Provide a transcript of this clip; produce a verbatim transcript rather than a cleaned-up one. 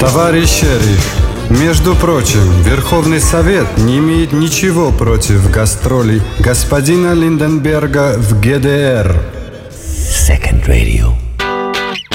Товарищ шериф, между прочим, Верховный Совет не имеет ничего против гастролей господина Линденберга в ГДР. Second Radio.